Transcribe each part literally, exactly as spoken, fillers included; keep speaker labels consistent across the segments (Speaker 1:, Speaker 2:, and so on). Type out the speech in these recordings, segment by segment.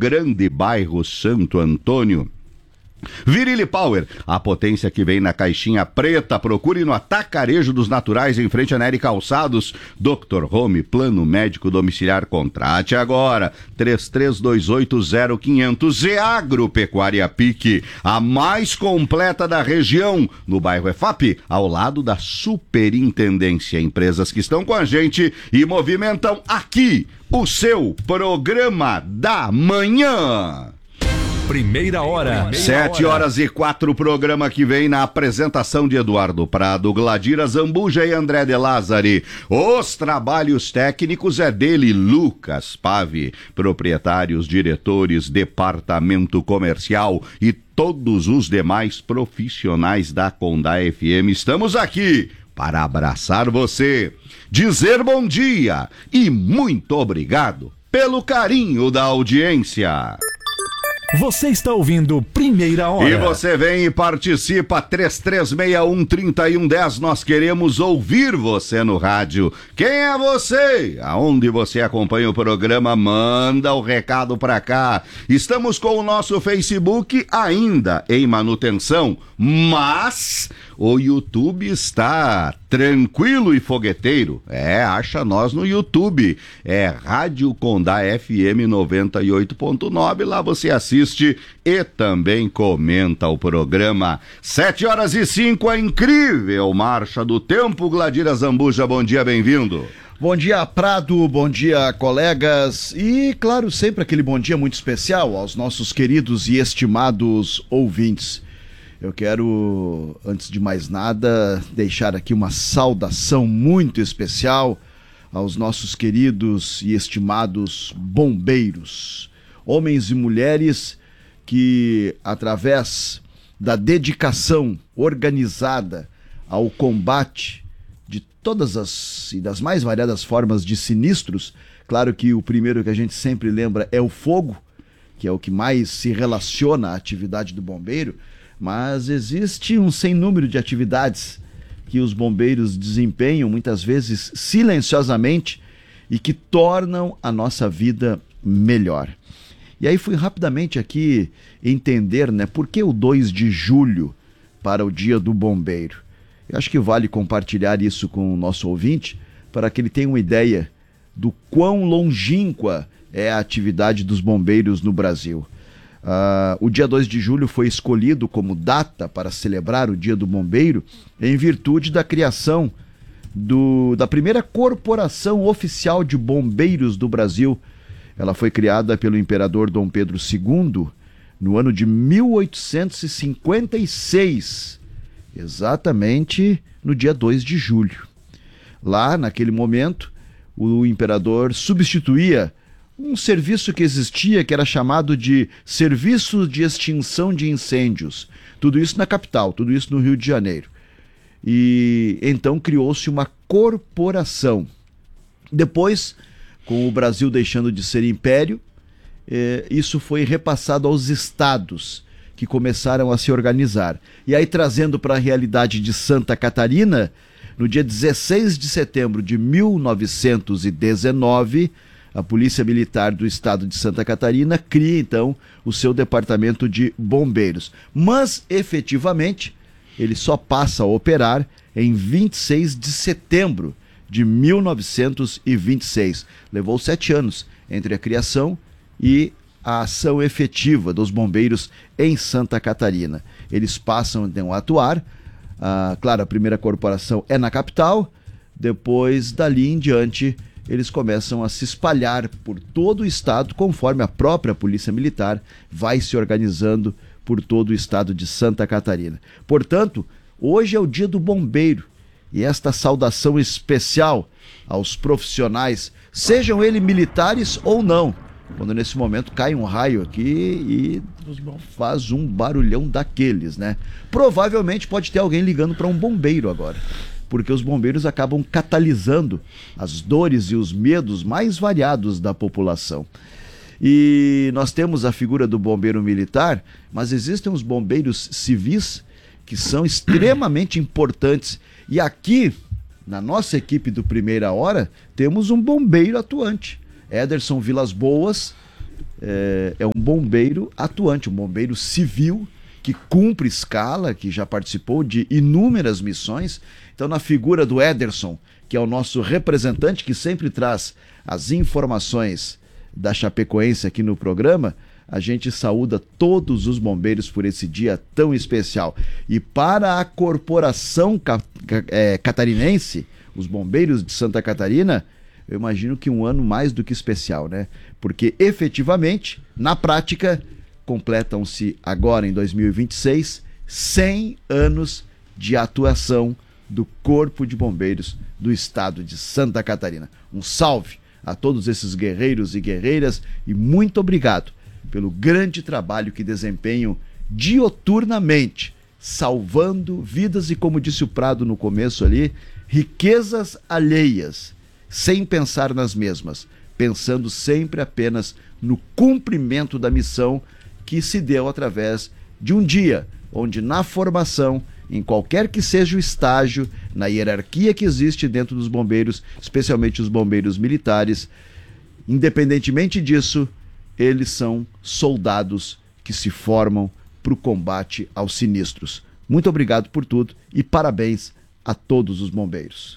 Speaker 1: grande bairro Santo Antônio. Virile Power, a potência que vem na caixinha preta. Procure no Atacarejo dos Naturais, em frente a Nery Calçados. doutor Home, plano médico domiciliar. Contrate agora, três três dois oito zero quinhentos. E Agropecuária Pique, a mais completa da região, no bairro E F A P, ao lado da Superintendência. Empresas que estão com a gente e movimentam aqui o seu programa da manhã.
Speaker 2: Primeira hora.
Speaker 1: Sete horas e quatro, programa que vem na apresentação de Eduardo Prado, Gladira Zambuja e André de Lázari. Os trabalhos técnicos é dele, Lucas Pave. Proprietários, diretores, departamento comercial e todos os demais profissionais da Condá F M. Estamos aqui para abraçar você, dizer bom dia e muito obrigado pelo carinho da audiência.
Speaker 2: Você está ouvindo Primeira Hora.
Speaker 1: E você vem e participa, três três seis um, três um um zero. Nós queremos ouvir você no rádio. Quem é você? Aonde você acompanha o programa? Manda o recado pra cá. Estamos com o nosso Facebook ainda em manutenção, mas o YouTube está tranquilo e fogueteiro. É, acha nós no YouTube. É Rádio Condá F M noventa e oito ponto nove. Lá você assiste e também comenta o programa. Sete horas e cinco, a incrível marcha do tempo. Gladira Zambuja, bom dia, bem-vindo.
Speaker 3: Bom dia, Prado, bom dia, colegas, e claro, sempre aquele bom dia muito especial aos nossos queridos e estimados ouvintes. Eu quero, antes de mais nada, deixar aqui uma saudação muito especial aos nossos queridos e estimados bombeiros, homens e mulheres que, através da dedicação organizada ao combate de todas as e das mais variadas formas de sinistros, claro que o primeiro que a gente sempre lembra é o fogo, que é o que mais se relaciona à atividade do bombeiro, mas existe um sem número de atividades que os bombeiros desempenham, muitas vezes silenciosamente, e que tornam a nossa vida melhor. E aí fui rapidamente aqui entender, né, por que o dois de julho para o Dia do Bombeiro. Eu acho que vale compartilhar isso com o nosso ouvinte, para que ele tenha uma ideia do quão longínqua é a atividade dos bombeiros no Brasil. Uh, o dia dois de julho foi escolhido como data para celebrar o Dia do Bombeiro em virtude da criação do, da primeira corporação oficial de bombeiros do Brasil. Ela foi criada pelo imperador Dom Pedro segundo no ano de mil oitocentos e cinquenta e seis, exatamente no dia dois de julho. Lá, naquele momento, o imperador substituía um serviço que existia, que era chamado de Serviço de Extinção de Incêndios. Tudo isso na capital, tudo isso no Rio de Janeiro. E então criou-se uma corporação. Depois, com o Brasil deixando de ser império, eh, isso foi repassado aos estados, que começaram a se organizar. E aí, trazendo para a realidade de Santa Catarina, no dia dezesseis de setembro de mil novecentos e dezenove, a Polícia Militar do Estado de Santa Catarina cria, então, o seu departamento de bombeiros. Mas, efetivamente, ele só passa a operar em vinte e seis de setembro de mil novecentos e vinte e seis. Levou sete anos entre a criação e a ação efetiva dos bombeiros em Santa Catarina. Eles passam, então, a atuar. Ah, claro, a primeira corporação é na capital, depois, dali em diante, eles começam a se espalhar por todo o estado, conforme a própria Polícia Militar vai se organizando por todo o estado de Santa Catarina. Portanto, hoje é o Dia do Bombeiro, e esta saudação especial aos profissionais, sejam eles militares ou não, quando nesse momento cai um raio aqui e faz um barulhão daqueles, né? Provavelmente pode ter alguém ligando para um bombeiro agora, porque os bombeiros acabam catalisando as dores e os medos mais variados da população. E nós temos a figura do bombeiro militar, mas existem os bombeiros civis que são extremamente importantes. E aqui, na nossa equipe do Primeira Hora, temos um bombeiro atuante. Ederson Vilas Boas é, é um bombeiro atuante, um bombeiro civil que cumpre escala, que já participou de inúmeras missões. Então, na figura do Ederson, que é o nosso representante, que sempre traz as informações da Chapecoense aqui no programa, a gente saúda todos os bombeiros por esse dia tão especial. E para a corporação ca- é, catarinense, os bombeiros de Santa Catarina, eu imagino que um ano mais do que especial, né? Porque efetivamente, na prática, completam-se agora em dois mil e vinte e seis cem anos de atuação do Corpo de Bombeiros do Estado de Santa Catarina. Um salve a todos esses guerreiros e guerreiras e muito obrigado pelo grande trabalho que desempenham dioturnamente, salvando vidas e, como disse o Prado no começo ali, riquezas alheias, sem pensar nas mesmas, pensando sempre apenas no cumprimento da missão que se deu através de um dia onde, na formação, em qualquer que seja o estágio, na hierarquia que existe dentro dos bombeiros, especialmente os bombeiros militares, independentemente disso, eles são soldados que se formam para o combate aos sinistros. Muito obrigado por tudo e parabéns a todos os bombeiros.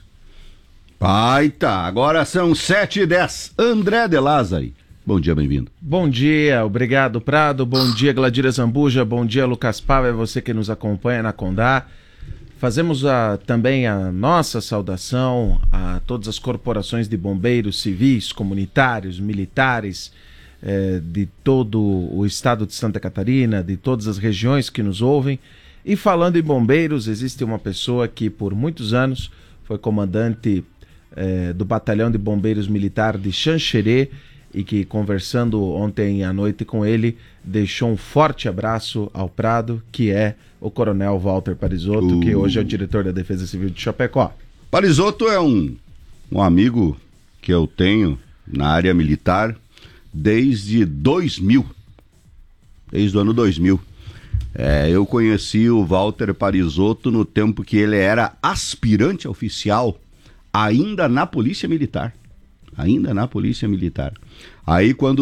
Speaker 1: Baita, agora são sete e dez. André de Lázari. Bom dia, bem-vindo.
Speaker 4: Bom dia, obrigado Prado, bom dia Gladira Zambuja, bom dia Lucas Pava, é você que nos acompanha na Condá. Fazemos a, também a nossa saudação a todas as corporações de bombeiros civis, comunitários, militares, eh, de todo o estado de Santa Catarina, de todas as regiões que nos ouvem. E falando em bombeiros, existe uma pessoa que por muitos anos foi comandante eh, do Batalhão de Bombeiros Militar de Xanxerê, e que, conversando ontem à noite com ele, deixou um forte abraço ao Prado, que é o Coronel Walter Parisotto, uh. que hoje é o diretor da Defesa Civil de Chapecó.
Speaker 1: Parisotto é um, um amigo que eu tenho na área militar desde dois mil, desde o ano dois mil. É, eu conheci o Walter Parisotto no tempo que ele era aspirante oficial, ainda na Polícia Militar. Ainda na Polícia Militar. Aí quando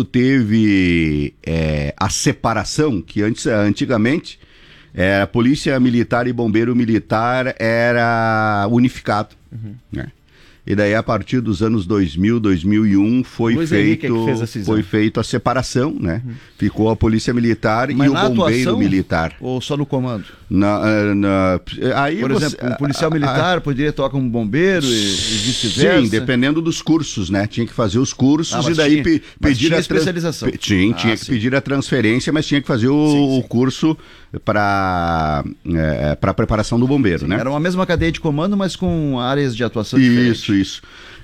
Speaker 1: teve é, a separação, que antes, antigamente é, Polícia Militar e Bombeiro Militar era unificado. Uhum. Né? E daí a partir dos anos dois mil, dois mil e um foi,
Speaker 4: Luiz
Speaker 1: feito,
Speaker 4: que fez a cisão.
Speaker 1: foi feito a separação, né? Uhum. Ficou a Polícia Militar
Speaker 3: Mas
Speaker 1: e o Bombeiro
Speaker 3: atuação,
Speaker 1: Militar.
Speaker 3: Ou só no comando?
Speaker 1: Na, na, aí
Speaker 3: Por
Speaker 1: você,
Speaker 3: exemplo, um policial militar a, poderia atuar como bombeiro e, e vice-versa?
Speaker 1: Sim, dependendo dos cursos, né? Tinha que fazer os cursos ah, e daí
Speaker 3: tinha,
Speaker 1: pe, pedir
Speaker 3: tinha
Speaker 1: a
Speaker 3: especialização.
Speaker 1: Pe, tinha,
Speaker 3: ah,
Speaker 1: tinha
Speaker 3: sim.
Speaker 1: que pedir a transferência, mas tinha que fazer o, sim, sim. o curso para é, para preparação do bombeiro, sim, né?
Speaker 3: Era uma mesma cadeia de comando, mas com áreas de atuação
Speaker 1: isso,
Speaker 3: diferentes.
Speaker 1: Isso, isso.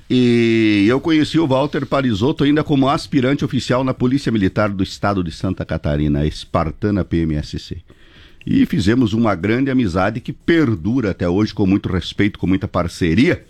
Speaker 1: E eu conheci o Walter Parisotto ainda como aspirante oficial na Polícia Militar do Estado de Santa Catarina, a Espartana P M S C. E fizemos uma grande amizade que perdura até hoje, com muito respeito, com muita parceria.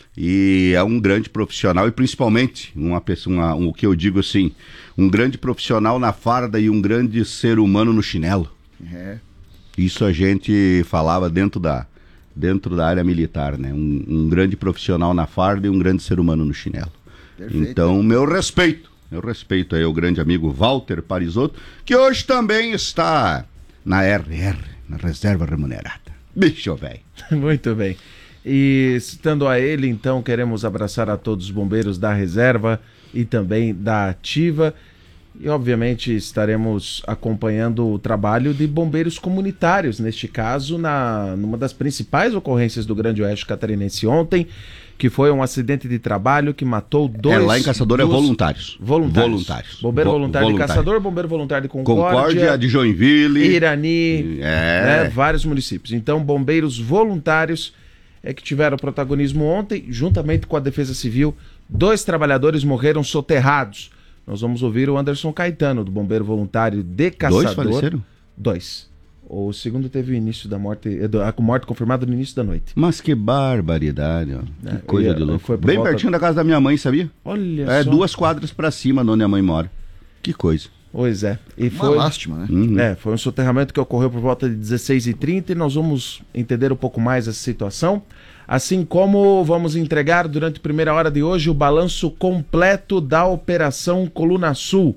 Speaker 1: E é um grande profissional e principalmente, uma pessoa, uma, um, o que eu digo assim, um grande profissional na farda e um grande ser humano no chinelo.
Speaker 3: É.
Speaker 1: Isso a gente falava dentro da... dentro da área militar, né? Um, um grande profissional na farda e um grande ser humano no chinelo. Perfeito. Então, meu respeito, meu respeito aí ao grande amigo Walter Parisotto, que hoje também está na R R, na Reserva Remunerada. Bicho, velho.
Speaker 4: Muito bem. E citando a ele, então, queremos abraçar a todos os bombeiros da Reserva e também da Ativa. E, obviamente, estaremos acompanhando o trabalho de bombeiros comunitários, neste caso, na, numa das principais ocorrências do Grande Oeste Catarinense ontem, que foi um acidente de trabalho que matou dois...
Speaker 1: É, lá em Caçador
Speaker 4: duas...
Speaker 1: é voluntários.
Speaker 4: Voluntários.
Speaker 1: Voluntários.
Speaker 4: Bombeiro
Speaker 1: Vo
Speaker 4: voluntário
Speaker 1: voluntário.
Speaker 4: de Caçador, bombeiro voluntário de Concórdia...
Speaker 1: Concórdia, de Joinville...
Speaker 4: Irani,
Speaker 1: é.
Speaker 4: né, vários municípios. Então, bombeiros voluntários é que tiveram protagonismo ontem, juntamente com a Defesa Civil. Dois trabalhadores morreram soterrados. Nós vamos ouvir o Anderson Caetano, do Bombeiro Voluntário de Caçador.
Speaker 1: Dois faleceram?
Speaker 4: Dois. O segundo teve o início da morte, a morte confirmada no início da noite.
Speaker 1: Mas que barbaridade, ó. Que
Speaker 4: é,
Speaker 1: coisa
Speaker 4: e,
Speaker 1: de louco.
Speaker 4: Bem
Speaker 1: volta... pertinho da casa da minha mãe, sabia?
Speaker 4: Olha
Speaker 1: é,
Speaker 4: só.
Speaker 1: duas quadras pra cima de onde a mãe mora. Que coisa.
Speaker 4: Pois é. E
Speaker 3: Uma
Speaker 4: foi...
Speaker 3: lástima, né?
Speaker 1: Uhum.
Speaker 4: É, foi um soterramento que ocorreu por volta de dezesseis e trinta e nós vamos entender um pouco mais essa situação. Assim como vamos entregar durante a primeira hora de hoje o balanço completo da Operação Coluna Sul.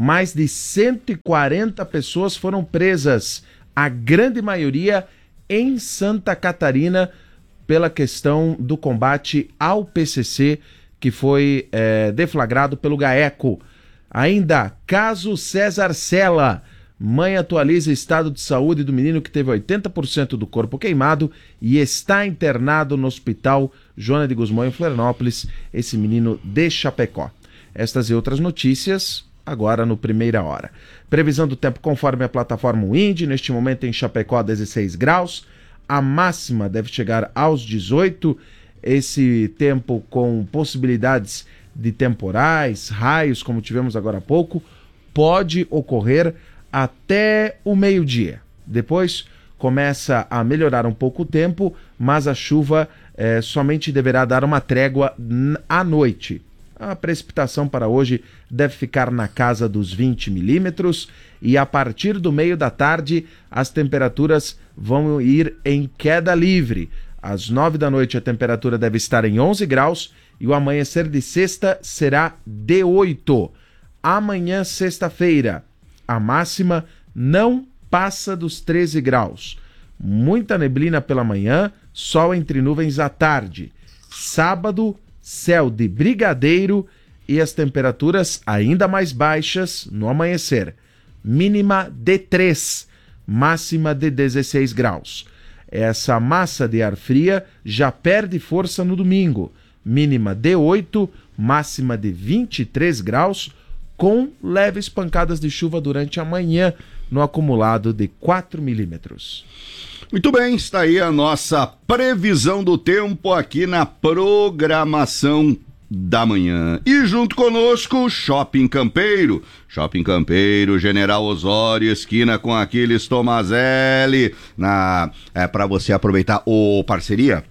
Speaker 4: mais de cento e quarenta pessoas foram presas, a grande maioria em Santa Catarina, pela questão do combate ao P C C, que foi é, deflagrado pelo GAECO. Ainda, caso César Sela. Mãe atualiza estado de saúde do menino que teve oitenta por cento do corpo queimado e está internado no Hospital Joana de Guzmão, em Florianópolis, esse menino de Chapecó. Estas e outras notícias, agora no Primeira Hora. Previsão do tempo conforme a plataforma Wind, neste momento em Chapecó, dezesseis graus. A máxima deve chegar aos dezoito. Esse tempo com possibilidades de temporais, raios, como tivemos agora há pouco, pode ocorrer até o meio-dia. Depois começa a melhorar um pouco o tempo, mas a chuva eh, somente deverá dar uma trégua à noite. A precipitação para hoje deve ficar na casa dos vinte milímetros e a partir do meio da tarde as temperaturas vão ir em queda livre. Às nove da noite a temperatura deve estar em onze graus e o amanhecer de sexta será de oito. Amanhã, sexta-feira, a máxima não passa dos treze graus. Muita neblina pela manhã, sol entre nuvens à tarde. Sábado, céu de brigadeiro e as temperaturas ainda mais baixas no amanhecer. Mínima de três, máxima de dezesseis graus. Essa massa de ar fria já perde força no domingo. Mínima de oito, máxima de vinte e três graus, com leves pancadas de chuva durante a manhã, no acumulado de quatro milímetros.
Speaker 1: Muito bem, está aí a nossa previsão do tempo aqui na programação da manhã. E junto conosco, Shopping Campeiro. Shopping Campeiro, General Osório, esquina com Aquiles Tomazelli. Na, é, para você aproveitar. Ô, parceria,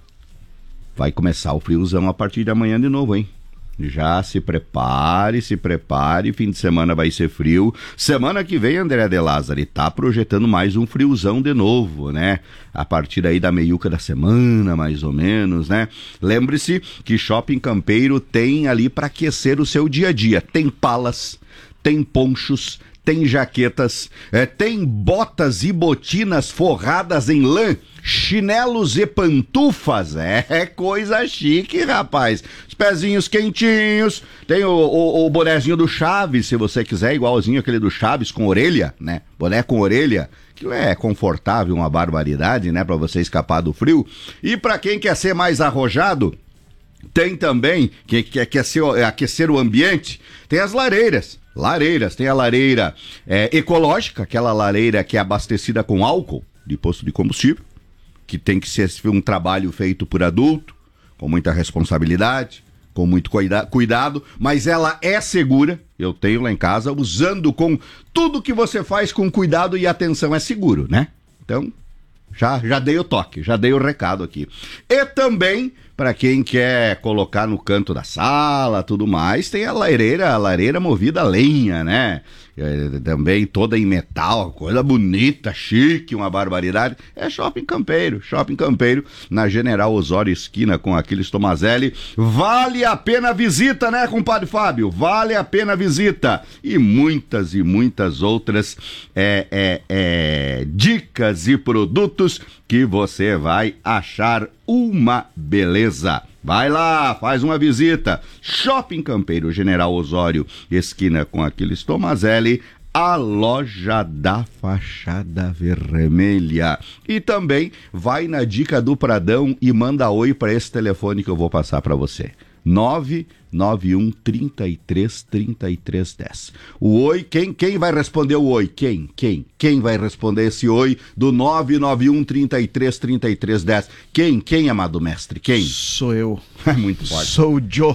Speaker 1: vai começar o friozão a partir de amanhã de novo, hein? Já se prepare, se prepare, fim de semana vai ser frio. Semana que vem, André de Lázari tá projetando mais um friozão de novo, né? A partir aí da meiuca da semana, mais ou menos, né? Lembre-se que Shopping Campeiro tem ali para aquecer o seu dia a dia. Tem palas, tem ponchos, tem jaquetas, é, tem botas e botinas forradas em lã, chinelos e pantufas. É coisa chique, rapaz. Os pezinhos quentinhos, tem o, o, o bonezinho do Chaves, se você quiser, igualzinho aquele do Chaves com orelha, né? Boné com orelha. Aquilo é confortável, uma barbaridade, né? Pra você escapar do frio. E pra quem quer ser mais arrojado, tem também, quem quer aquecer, aquecer o ambiente, tem as lareiras. Lareiras, tem a lareira é, ecológica, aquela lareira que é abastecida com álcool de posto de combustível, que tem que ser um trabalho feito por adulto, com muita responsabilidade, com muito cuida- cuidado, mas ela é segura. Eu tenho lá em casa, usando com tudo que você faz com cuidado e atenção é seguro, né? Então, já, já dei o toque, já dei o recado aqui. E também, para quem quer colocar no canto da sala, tudo mais, tem a lareira, a lareira movida a lenha, né? É, também toda em metal, coisa bonita, chique, uma barbaridade. É Shopping Campeiro, Shopping Campeiro, na General Osório, esquina com Aquiles Tomazelli. Vale a pena a visita, né, compadre Fábio? Vale a pena a visita. E muitas e muitas outras é, é, é, dicas e produtos que você vai achar uma beleza. Vai lá, faz uma visita. Shopping Campeiro, General Osório, esquina com Aquiles Tomazelli, a loja da fachada vermelha. E também vai na dica do Pradão e manda oi para esse telefone que eu vou passar para você. nove nove um, trinta e três, trinta e três, dez. O oi, quem, quem vai responder o oi? Quem? Quem? Quem vai responder esse oi do nove nove um, trinta e três, trinta e três, dez? Quem? Quem, amado mestre? Quem?
Speaker 3: Sou eu.
Speaker 1: É muito forte.
Speaker 3: Sou o Joe.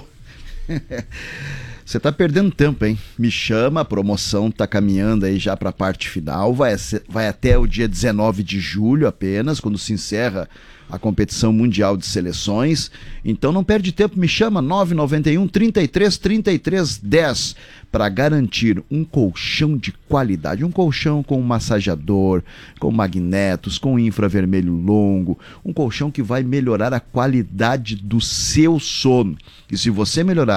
Speaker 3: Você tá perdendo tempo, hein? Me chama, a promoção tá caminhando aí já pra parte final, vai, vai até o dia dezenove de julho apenas, quando se encerra a competição mundial de seleções. Então não perde tempo, me chama, nove nove um, trinta e três, trinta e três, dez, para garantir um colchão de qualidade, um colchão com massageador, com magnetos, com infravermelho longo, um colchão que vai melhorar a qualidade do seu sono. E se você melhorar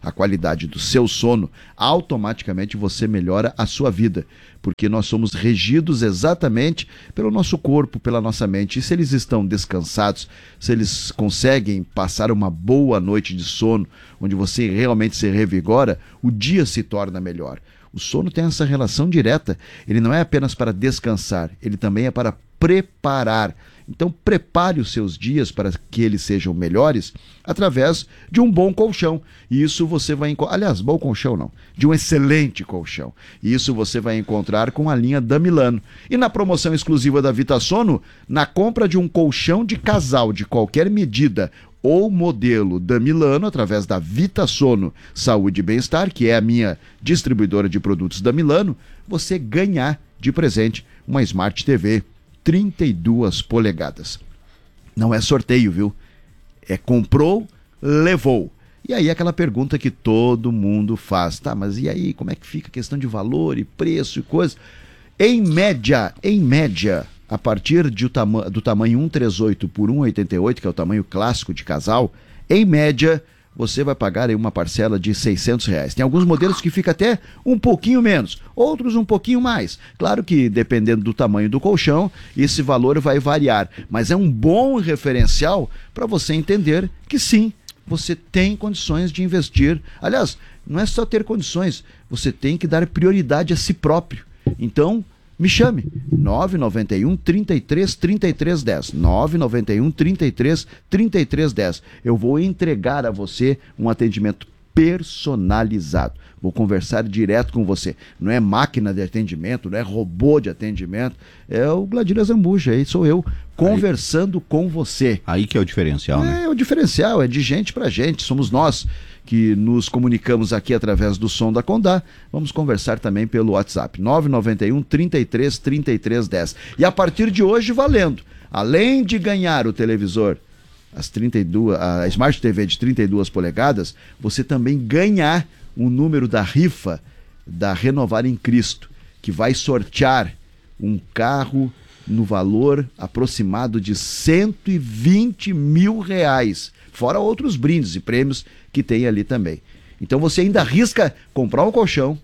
Speaker 3: a qualidade do seu sono, automaticamente você melhora a sua vida, porque nós somos regidos exatamente pelo nosso corpo, pela nossa mente. E se eles estão descansados, se eles conseguem passar uma boa noite de sono, onde você realmente se revigora, o dia se torna melhor. O sono tem essa relação direta, ele não é apenas para descansar, ele também é para preparar. Então prepare os seus dias para que eles sejam melhores através de um bom colchão. E isso você vai encontrar, aliás, bom colchão não, de um excelente colchão. E isso você vai encontrar com a linha Damilano. E na promoção exclusiva da VitaSono, na compra de um colchão de casal de qualquer medida ou modelo Damilano, através da VitaSono Saúde e Bem-Estar, que é a minha distribuidora de produtos Damilano, você ganhar de presente uma Smart T V trinta e duas polegadas. Não é sorteio, viu? É comprou, levou. E aí aquela pergunta que todo mundo faz, tá, mas e aí, como é que fica a questão de valor e preço e coisa? Em média, em média, a partir de, tama- do tamanho cento e trinta e oito por cento e oitenta e oito, que é o tamanho clássico de casal, em média, você vai pagar aí uma parcela de seiscentos reais. Tem alguns modelos que fica até um pouquinho menos, outros um pouquinho mais. Claro que dependendo do tamanho do colchão, esse valor vai variar, mas é um bom referencial para você entender que sim, você tem condições de investir. Aliás, não é só ter condições, você tem que dar prioridade a si próprio. Então, me chame, nove nove um, trinta e três, trinta e três, dez, nove nove um, trinta e três, trinta e três, dez. Eu vou entregar a você um atendimento personalizado. Vou conversar direto com você. Não é máquina de atendimento, não é robô de atendimento. É o Gladir Zambuja, aí sou eu, conversando aí, com você.
Speaker 1: Aí que é o diferencial,
Speaker 3: é,
Speaker 1: né?
Speaker 3: É o diferencial, é de gente pra gente. Somos nós que nos comunicamos aqui através do som da Condá. Vamos conversar também pelo WhatsApp, nove nove um, trinta e três, trinta e três, dez. E a partir de hoje, valendo. Além de ganhar o televisor, as trinta e duas, a Smart T V de trinta e duas polegadas, você também ganhar o número da rifa da Renovar em Cristo, que vai sortear um carro no valor aproximado de cento e vinte mil reais, fora outros brindes e prêmios que tem ali também. Então você ainda arrisca comprar um colchão,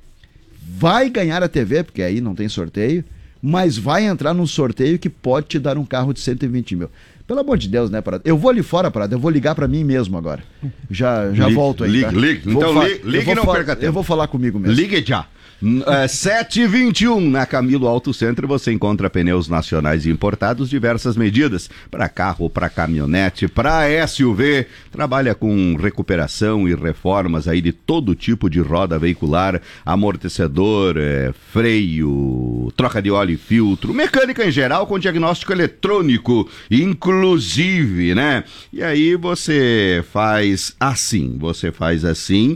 Speaker 3: vai ganhar a T V, porque aí não tem sorteio, mas vai entrar num sorteio que pode te dar um carro de cento e vinte mil. Pelo amor de Deus, né, Parada? Eu vou ali fora, Parada, eu vou ligar pra mim mesmo agora. Já, já
Speaker 1: ligue,
Speaker 3: volto aí,
Speaker 1: ligue,
Speaker 3: tá?
Speaker 1: ligue. Então
Speaker 3: fa-
Speaker 1: ligue, ligue e não perca tempo.
Speaker 3: Eu vou falar comigo mesmo.
Speaker 1: Ligue já. É, sete e vinte e um na Camilo Auto Center você encontra pneus nacionais importados, diversas medidas, para carro, para caminhonete, para S U V. Trabalha com recuperação e reformas aí de todo tipo de roda veicular, amortecedor, é, freio, troca de óleo e filtro, mecânica em geral com diagnóstico eletrônico, inclusive, né? E aí você faz assim, você faz assim,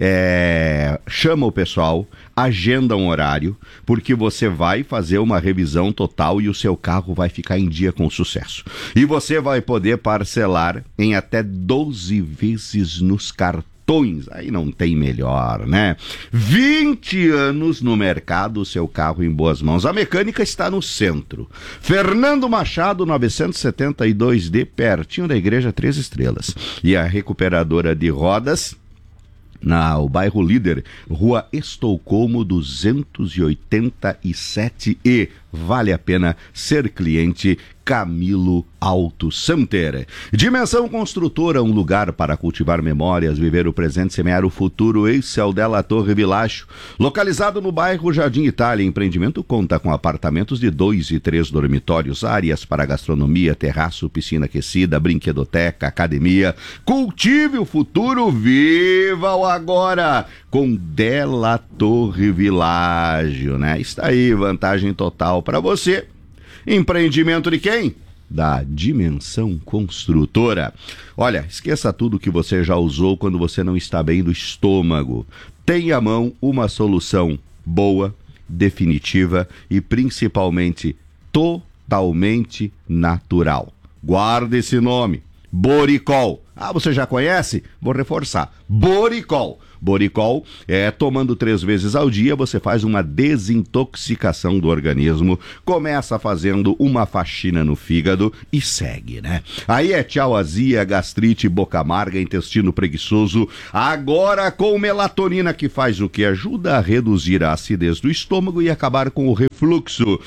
Speaker 1: é, chama o pessoal, agenda um horário, porque você vai fazer uma revisão total e o seu carro vai ficar em dia com sucesso. E você vai poder parcelar em até doze vezes nos cartões. Aí não tem melhor, né? vinte anos no mercado, o seu carro em boas mãos. A mecânica está no centro. Fernando Machado, novecentos e setenta e dois D, pertinho da Igreja Três Estrelas. E a recuperadora de rodas, na o bairro Líder, Rua Estocolmo duzentos e oitenta e sete E. Vale a pena ser cliente Camilo Auto Center. Dimensão Construtora, um lugar para cultivar memórias, viver o presente, semear o futuro. Esse é o Della Torre Világio. Localizado no bairro Jardim Itália, empreendimento conta com apartamentos de dois e três dormitórios, áreas para gastronomia, terraço, piscina aquecida, brinquedoteca, academia. Cultive o futuro, viva o agora com Della Torre Világio, né? Está aí, vantagem total para você. Empreendimento de quem? Da Dimensão Construtora. Olha, esqueça tudo que você já usou quando você não está bem do estômago. Tem à mão uma solução boa, definitiva e principalmente totalmente natural. Guarde esse nome, Boricol. Ah, você já conhece? Vou reforçar. Boricol. Boricol, é, tomando três vezes ao dia, você faz uma desintoxicação do organismo, começa fazendo uma faxina no fígado e segue, né? Aí é tchau azia, gastrite, boca amarga, intestino preguiçoso, agora com melatonina, que faz o que? Ajuda a reduzir a acidez do estômago e acabar com o refluxo.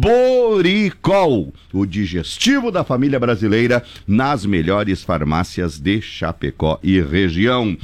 Speaker 1: Boricol, o digestivo da família brasileira, nas melhores farmácias de Chapecó e região.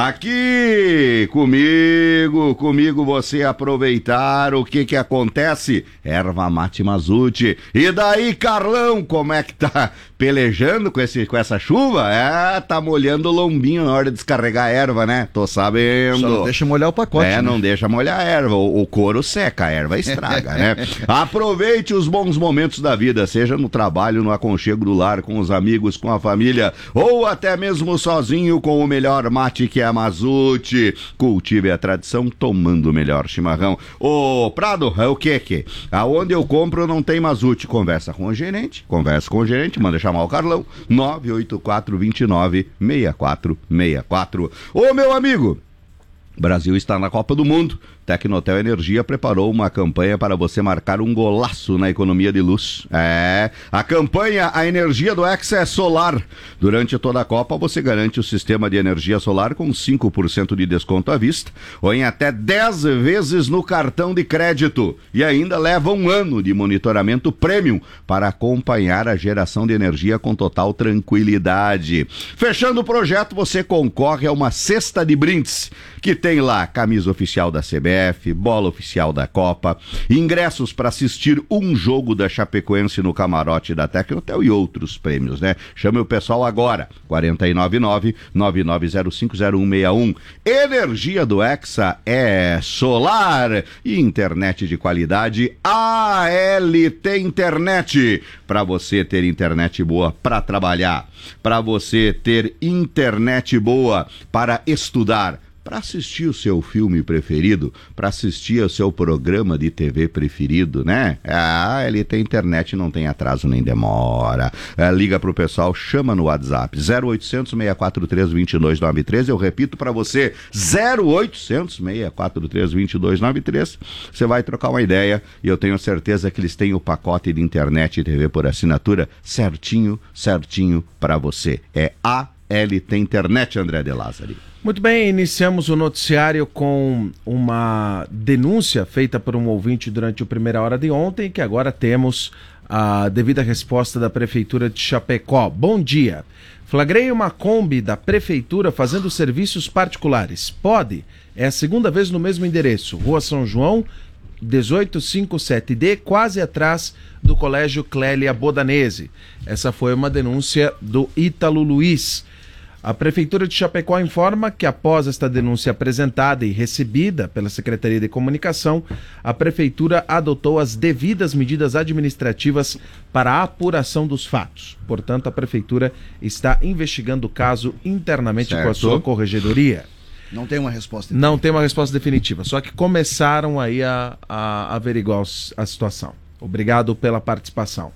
Speaker 1: Aqui comigo, comigo você aproveitar o que que acontece? Erva mate Mazute. E daí, Carlão, como é que tá? Pelejando com, esse, com essa chuva? É, tá molhando o lombinho na hora de descarregar a erva, né? Tô sabendo.
Speaker 3: Só não deixa molhar o pacote.
Speaker 1: É,
Speaker 3: né?
Speaker 1: Não deixa molhar a erva. O, o couro seca, a erva estraga, né? Aproveite os bons momentos da vida, seja no trabalho, no aconchego do lar, com os amigos, com a família, ou até mesmo sozinho com o melhor mate que é a Mazute. Cultive a tradição tomando o melhor chimarrão. Ô, Prado, é o que que? Aonde eu compro não tem Mazute. Conversa com o gerente, conversa com o gerente, manda chamar o Carlão, nove oito quatro, dois nove, seis quatro seis quatro. Ô, meu amigo, Brasil está na Copa do Mundo. Tecnotel Energia preparou uma campanha para você marcar um golaço na economia de luz. É, a campanha A Energia do Hexa é Solar. Durante toda a Copa você garante o sistema de energia solar com cinco por cento de desconto à vista ou em até dez vezes no cartão de crédito. E ainda leva um ano de monitoramento premium para acompanhar a geração de energia com total tranquilidade. Fechando o projeto, você concorre a uma cesta de brindes que tem lá camisa oficial da C B F, bola oficial da Copa, ingressos para assistir um jogo da Chapecoense no camarote da Tecnotel e outros prêmios, né? Chame o pessoal agora, quatro nove nove, nove nove zero cinco zero um seis um. Energia do Hexa é solar e internet de qualidade. A L T Internet, para você ter internet boa para trabalhar, para você ter internet boa para estudar, para assistir o seu filme preferido, para assistir o seu programa de T V preferido, né? Ah, ele tem internet, não tem atraso nem demora. É, liga pro pessoal, chama no WhatsApp, zero oitocentos, seis quatro três, dois dois nove três, eu repito para você, zero oitocentos, seis quatro três, dois dois nove três, você vai trocar uma ideia e eu tenho certeza que eles têm o pacote de internet e T V por assinatura certinho, certinho para você. É a L T Internet, André de Lázari.
Speaker 4: Muito bem, iniciamos o noticiário com uma denúncia feita por um ouvinte durante a primeira hora de ontem, que agora temos a devida resposta da Prefeitura de Chapecó. Bom dia. Flagrei uma Kombi da Prefeitura fazendo serviços particulares. Pode? É a segunda vez no mesmo endereço. Rua São João, dezoito cinquenta e sete D, quase atrás do Colégio Clélia Bodanese. Essa foi uma denúncia do Ítalo Luiz. A Prefeitura de Chapecó informa que, após esta denúncia apresentada e recebida pela Secretaria de Comunicação, a Prefeitura adotou as devidas medidas administrativas para a apuração dos fatos. Portanto, a Prefeitura está investigando o caso internamente certo. com a sua corregedoria.
Speaker 3: Não tem uma resposta
Speaker 4: definitiva. Não tem uma resposta definitiva, só que começaram aí a, a averiguar a situação. Obrigado pela participação.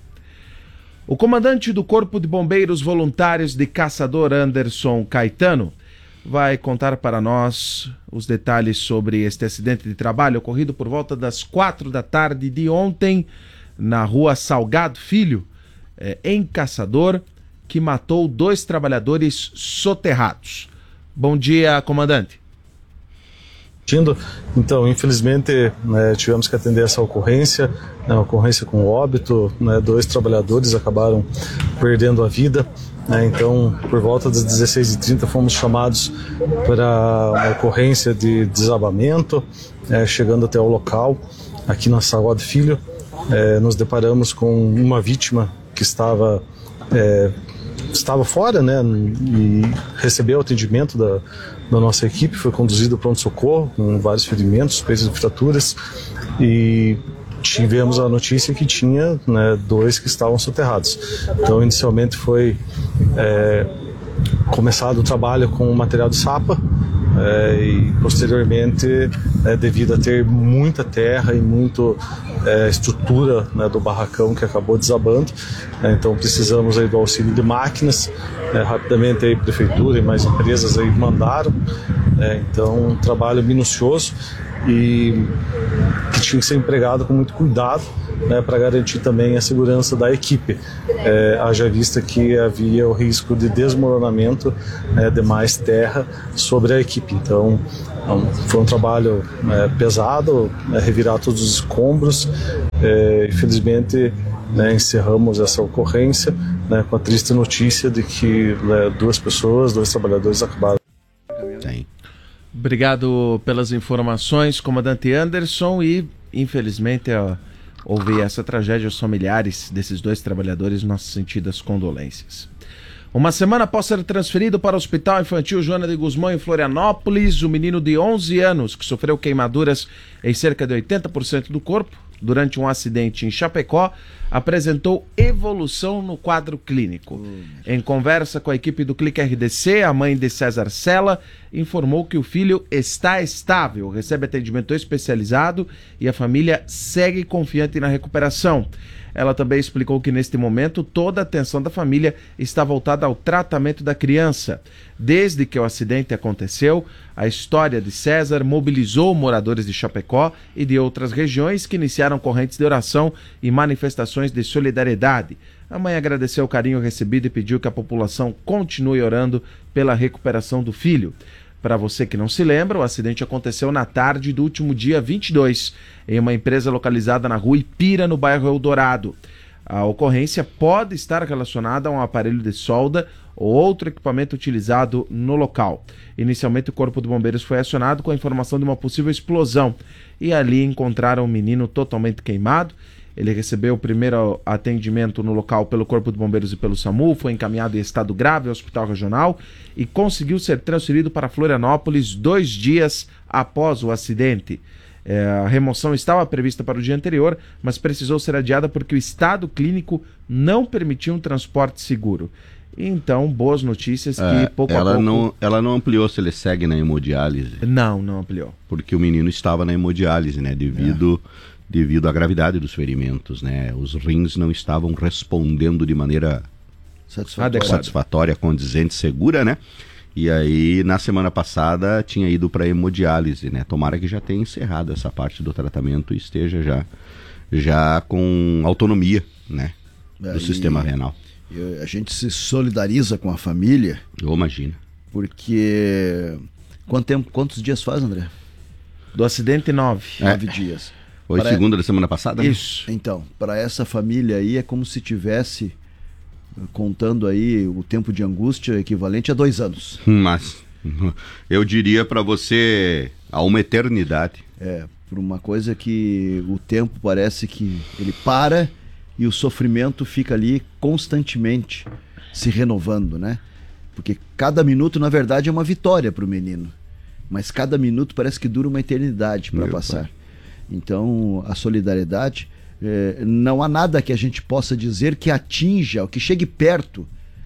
Speaker 4: O comandante do Corpo de Bombeiros Voluntários de Caçador, Anderson Caetano, vai contar para nós os detalhes sobre este acidente de trabalho ocorrido por volta das quatro da tarde de ontem na rua Salgado Filho, eh, em Caçador, que matou dois trabalhadores soterrados. Bom dia, comandante.
Speaker 5: Então, infelizmente, né, tivemos que atender essa ocorrência, né, uma ocorrência com óbito, né, dois trabalhadores acabaram perdendo a vida, né, então, por volta das dezesseis e trinta fomos chamados para uma ocorrência de desabamento, né, chegando até o local, aqui na Salgado Filho, é, nos deparamos com uma vítima que estava... É, estava fora, né, e recebeu o atendimento da, da nossa equipe, foi conduzido ao pronto-socorro com vários ferimentos, pesos e fraturas, e tivemos a notícia que tinha, né, dois que estavam soterrados. Então, inicialmente foi é, começado o trabalho com o material de sapa, é, e posteriormente, é, devido a ter muita terra e muita é, estrutura, né, do barracão que acabou desabando, é, então precisamos aí do auxílio de máquinas. É, rapidamente aí a prefeitura e mais empresas aí mandaram né? Então, um trabalho minucioso e que tinha que ser empregado com muito cuidado, né, para garantir também a segurança da equipe, é, haja vista que havia o risco de desmoronamento, né, de mais terra sobre a equipe. Então, foi um trabalho é, pesado, é, revirar todos os escombros. É, infelizmente, né, encerramos essa ocorrência, né, com a triste notícia de que, né, duas pessoas, dois trabalhadores acabaram.
Speaker 1: Tem.
Speaker 4: Obrigado pelas informações, comandante Anderson, e infelizmente ó, houve essa tragédia aos familiares desses dois trabalhadores, nossas sentidas condolências. Uma semana após ser transferido para o Hospital Infantil Joana de Guzmão em Florianópolis, o menino de onze anos, que sofreu queimaduras em cerca de oitenta por cento do corpo durante um acidente em Chapecó, apresentou evolução no quadro clínico. Hum. Em conversa com a equipe do Clique R D C, a mãe de César Sela informou que o filho está estável, recebe atendimento especializado e a família segue confiante na recuperação. Ela também explicou que neste momento toda a atenção da família está voltada ao tratamento da criança. Desde que o acidente aconteceu, a história de César mobilizou moradores de Chapecó e de outras regiões que iniciaram correntes de oração e manifestações de solidariedade. A mãe agradeceu o carinho recebido e pediu que a população continue orando pela recuperação do filho. Para você que não se lembra, o acidente aconteceu na tarde do último dia vinte e dois, em uma empresa localizada na rua Ipira, no bairro Eldorado. A ocorrência pode estar relacionada a um aparelho de solda ou outro equipamento utilizado no local. Inicialmente, o Corpo de Bombeiros foi acionado com a informação de uma possível explosão e ali encontraram o menino totalmente queimado. Ele recebeu o primeiro atendimento no local pelo Corpo de Bombeiros e pelo SAMU, foi encaminhado em estado grave ao Hospital Regional e conseguiu ser transferido para Florianópolis dois dias após o acidente. É, a remoção estava prevista para o dia anterior, mas precisou ser adiada porque o estado clínico não permitia um transporte seguro. Então, boas notícias que
Speaker 1: é,
Speaker 4: pouco
Speaker 1: ela
Speaker 4: a pouco...
Speaker 1: Não, ela não ampliou se ele segue na hemodiálise.
Speaker 4: Não, não ampliou.
Speaker 1: Porque o menino estava na hemodiálise, né? Devido... É. devido à gravidade dos ferimentos, né? Os rins não estavam respondendo de maneira satisfatória, satisfatória condizente, segura, né? E aí, na semana passada, tinha ido para hemodiálise, né? Tomara que já tenha encerrado essa parte do tratamento e esteja já, já com autonomia, né? Do
Speaker 3: é,
Speaker 1: sistema renal.
Speaker 3: A gente se solidariza com a família.
Speaker 1: Eu imagino.
Speaker 3: Porque... Quanto tempo, quantos dias faz, André?
Speaker 4: Do acidente, nove.
Speaker 1: É.
Speaker 3: Nove dias.
Speaker 1: Foi
Speaker 3: para...
Speaker 1: segunda da semana passada? Né?
Speaker 4: Isso.
Speaker 3: Então, para essa família aí é como se tivesse, contando aí o tempo de angústia equivalente a dois anos.
Speaker 1: Mas eu diria para você a uma eternidade.
Speaker 3: É, por uma coisa que o tempo parece que ele para e o sofrimento fica ali constantemente se renovando, né? Porque cada minuto, na verdade, é uma vitória para o menino. Mas cada minuto parece que dura uma eternidade para passar. Pai. Então, a solidariedade, eh, não há nada que a gente possa dizer que atinja, ou que chegue perto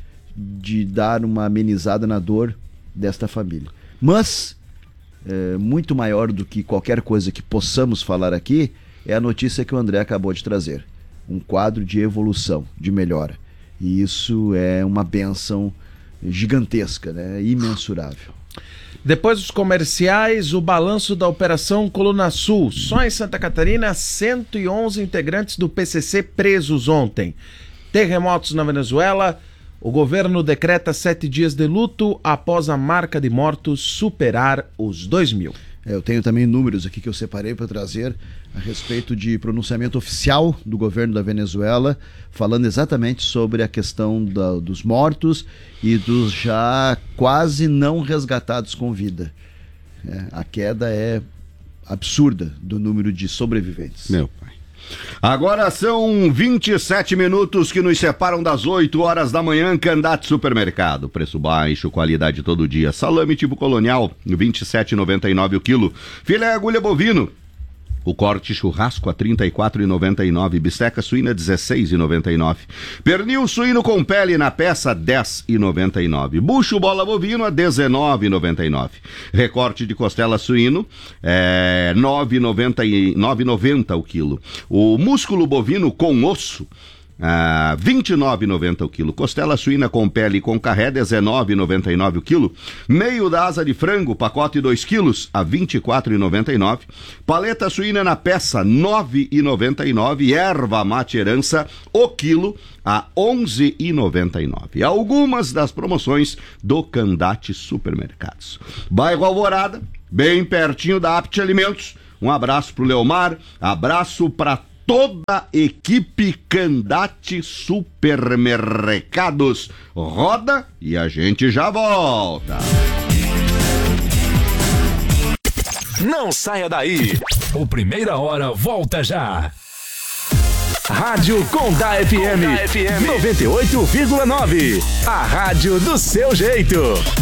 Speaker 3: de dar uma amenizada na dor desta família. Mas, eh, muito maior do que qualquer coisa que possamos falar aqui, é a notícia que o André acabou de trazer. Um quadro de evolução, de melhora. E isso é uma bênção gigantesca, né? Imensurável.
Speaker 4: Depois dos comerciais, o balanço da Operação Coluna Sul. Só em Santa Catarina, cento e onze integrantes do P C C presos ontem. Terremotos na Venezuela. O governo decreta sete dias de luto após a marca de mortos superar os dois mil.
Speaker 3: É, eu tenho também números aqui que eu separei para trazer a respeito de pronunciamento oficial do governo da Venezuela, falando exatamente sobre a questão da, dos mortos e dos já quase não resgatados com vida. É, a queda é absurda do número de sobreviventes.
Speaker 1: Meu pai. Agora são vinte e sete minutos que nos separam das oito horas da manhã. Candate Supermercado, preço baixo, qualidade todo dia. Salame tipo colonial, vinte e sete reais e noventa e nove o quilo. Filé agulha bovino, o corte churrasco a trinta e quatro reais e noventa e nove. Bisteca suína dezesseis reais e noventa e nove. Pernil suíno com pele na peça dez reais e noventa e nove. Bucho bola bovino a dezenove reais e noventa e nove. Recorte de costela suíno é nove reais e noventa e nove o quilo. O músculo bovino com osso a vinte e nove reais e noventa centavos o quilo. Costela suína com pele e com carré, dezenove reais e noventa e nove centavos o quilo. Meio da asa de frango, pacote dois quilos, a vinte e quatro reais e noventa e nove centavos. Paleta suína na peça, nove reais e noventa e nove centavos. Erva mate herança, o quilo, a onze reais e noventa e nove centavos. Algumas das promoções do Candate Supermercados. Bairro Alvorada, bem pertinho da Apte Alimentos. Um abraço pro Leomar, abraço para toda a equipe Candate Supermercados. Roda e a gente já volta.
Speaker 2: Não saia daí. O Primeira Hora volta já. Rádio Condá F M, noventa e oito vírgula nove. A rádio do seu jeito.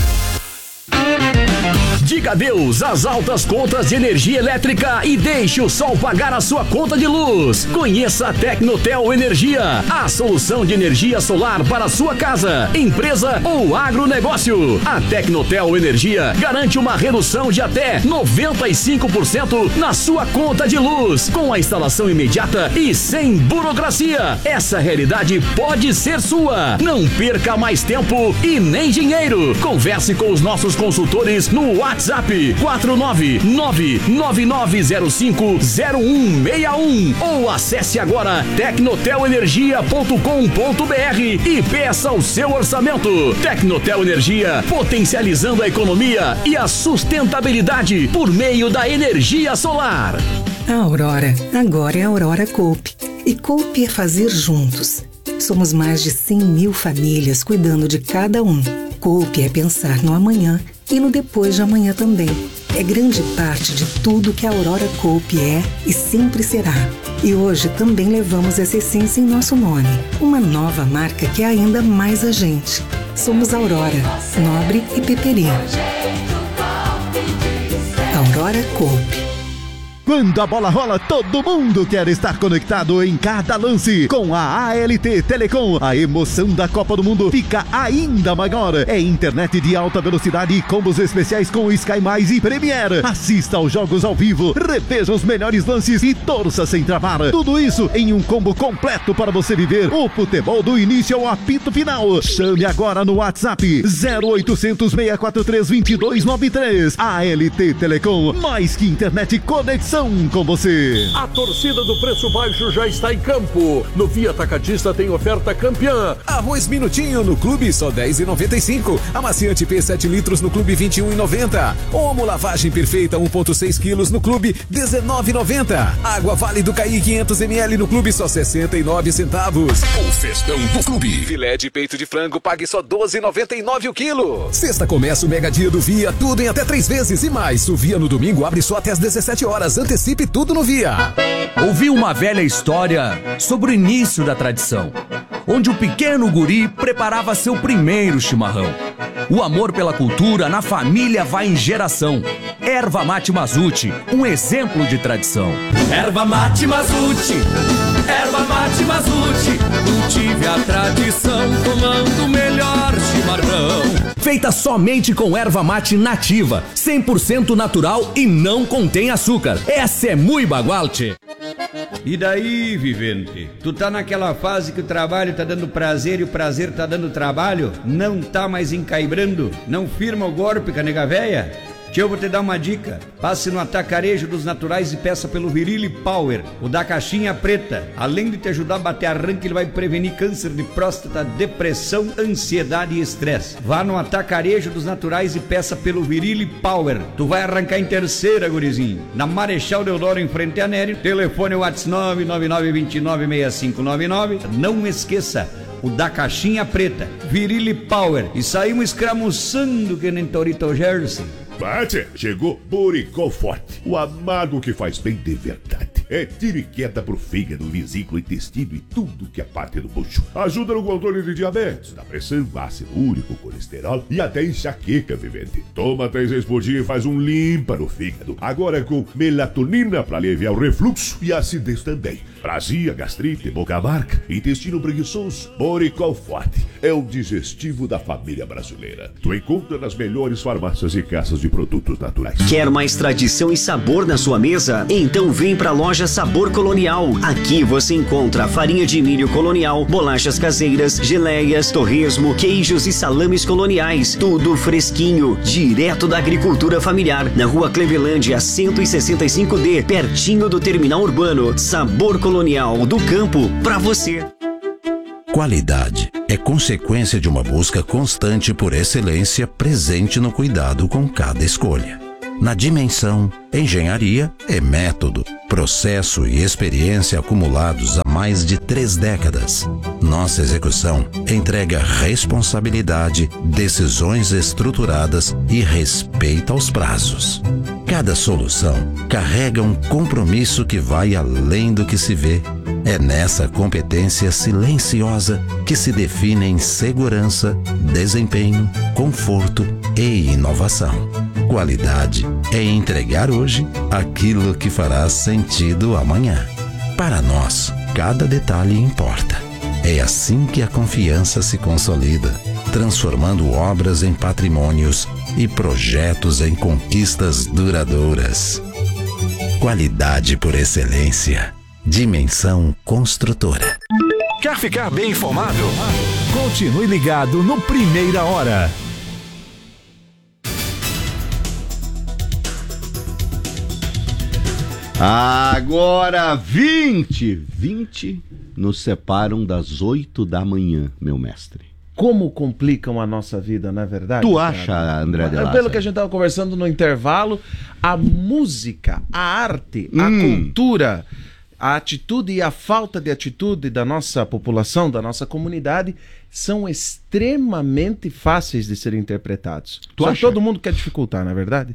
Speaker 2: Diga adeus às altas contas de energia elétrica e deixe o sol pagar a sua conta de luz. Conheça a Tecnotel Energia, a solução de energia solar para a sua casa, empresa ou agronegócio. A Tecnotel Energia garante uma redução de até noventa e cinco por cento na sua conta de luz, com a instalação imediata e sem burocracia. Essa realidade pode ser sua. Não perca mais tempo e nem dinheiro. Converse com os nossos consultores no WhatsApp quatro nove nove nove nove zero cinco zero um seis um ou acesse agora tecnotel energia ponto com ponto b r e peça o seu orçamento. Tecnotel Energia, potencializando a economia e a sustentabilidade por meio da energia solar.
Speaker 6: A Aurora agora é a Aurora Coop. E Coop é fazer juntos. Somos mais de cem mil famílias cuidando de cada um. Coop é pensar no amanhã e no depois de amanhã também. É grande parte de tudo que a Aurora Coop é e sempre será. E hoje também levamos essa essência em nosso nome. Uma nova marca que é ainda mais a gente. Somos Aurora, Nobre e Peperi. Aurora Coop.
Speaker 7: Quando a bola rola, todo mundo quer estar conectado em cada lance. Com a A L T Telecom, a emoção da Copa do Mundo fica ainda maior. É internet de alta velocidade e combos especiais com Sky Mais e Premiere. Assista aos jogos ao vivo, reveja os melhores lances e torça sem travar. Tudo isso em um combo completo para você viver o futebol do início ao apito final. Chame agora no WhatsApp zero oitocentos, seis quatro três, dois dois nove três. A L T Telecom, mais que internet, conexão com você.
Speaker 8: A torcida do Preço Baixo já está em campo. No Via Atacadista tem oferta campeã.
Speaker 9: Arroz Minutinho no Clube só dez reais e noventa e cinco. Amaciante P sete litros no Clube vinte e um reais e noventa. Omo Lavagem Perfeita um vírgula seis quilos no Clube dezenove reais e noventa. Água Vale do Caí quinhentos mililitros no Clube só sessenta e nove centavos.
Speaker 2: O festão do Clube.
Speaker 9: Filé de peito de frango pague só doze reais e noventa e nove o quilo. Sexta começa o Mega Dia do Via, tudo em até três vezes e mais. O Via no domingo abre só até as dezessete horas. Antecipe tudo no Via.
Speaker 10: Ouvi uma velha história sobre o início da tradição, onde o pequeno guri preparava seu primeiro chimarrão. O amor pela cultura na família vai em geração. Erva Mate Mazuti, um exemplo de tradição.
Speaker 11: Erva Mate Mazuti, Erva Mate Mazuti, cultive a tradição tomando o melhor chimarrão.
Speaker 10: Feita somente com erva mate nativa, cem por cento natural e não contém açúcar. Essa é muito bagualte.
Speaker 12: E daí, vivente? Tu tá naquela fase que o trabalho tá dando prazer e o prazer tá dando trabalho? Não tá mais encaibrando? Não firma o golpe, canega véia? Tio, eu vou te dar uma dica. Passe no Atacarejo dos Naturais e peça pelo Virile Power, o da caixinha preta. Além de te ajudar a bater arranque, ele vai prevenir câncer de próstata, depressão, ansiedade e estresse. Vá no Atacarejo dos Naturais e peça pelo Virile Power. Tu vai arrancar em terceira, gurizinho. Na Marechal Deodoro, em frente a Nery. Telefone WhatsApp nove nove nove dois nove seis cinco nove nove. Não esqueça, o da caixinha preta, Virile Power. E saímos escramuçando que nem Torito Jersey.
Speaker 13: Bate, chegou Boricol Forte, o amargo que faz bem de verdade. É tiro e queda pro fígado, vesícula, intestino e tudo que é parte do bucho. Ajuda no controle de diabetes, da pressão, ácido úrico, colesterol e até enxaqueca, vivente. Toma três vezes por dia e faz um limpa no fígado. Agora com melatonina para aliviar o refluxo e a acidez também. Prazia, gastrite, boca amarga, intestino preguiçoso. Boricol Forte é o digestivo da família brasileira. Tu encontra nas melhores farmácias e casas de produtos naturais.
Speaker 14: Quer mais tradição e sabor na sua mesa? Então vem pra loja Loja Sabor Colonial. Aqui você encontra farinha de milho colonial, bolachas caseiras, geleias, torresmo, queijos e salames coloniais. Tudo fresquinho, direto da agricultura familiar. Na Rua Clevelândia, cento e sessenta e cinco D, pertinho do terminal urbano. Sabor Colonial, do campo pra você.
Speaker 15: Qualidade é consequência de uma busca constante por excelência presente no cuidado com cada escolha. Na Dimensão, engenharia é método, processo e experiência acumulados há mais de três décadas. Nossa execução entrega responsabilidade, decisões estruturadas e respeito aos prazos. Cada solução carrega um compromisso que vai além do que se vê. É nessa competência silenciosa que se definem segurança, desempenho, conforto e inovação. Qualidade é entregar hoje aquilo que fará sentido amanhã. Para nós, cada detalhe importa. É assim que a confiança se consolida, transformando obras em patrimônios e projetos em conquistas duradouras. Qualidade por excelência. Dimensão Construtora.
Speaker 2: Quer ficar bem informado? Continue ligado no Primeira Hora.
Speaker 1: Agora vinte, vinte nos separam das oito da manhã, meu mestre.
Speaker 4: Como complicam a nossa vida, não é verdade?
Speaker 1: Tu acha, cara? André de Lázaro?
Speaker 4: Pelo que a gente estava conversando no intervalo, a música, a arte, a
Speaker 1: Hum.
Speaker 4: cultura, a atitude e a falta de atitude da nossa população, da nossa comunidade, são extremamente fáceis de serem interpretados.
Speaker 1: Tu
Speaker 4: Só
Speaker 1: acha?
Speaker 4: todo mundo quer dificultar, não é verdade?